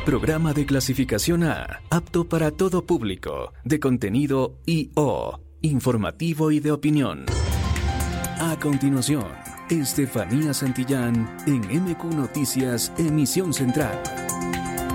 Programa de clasificación A, apto para todo público, de contenido I.O., informativo y de opinión. A continuación, Estefanía Santillán en MQ Noticias, emisión central.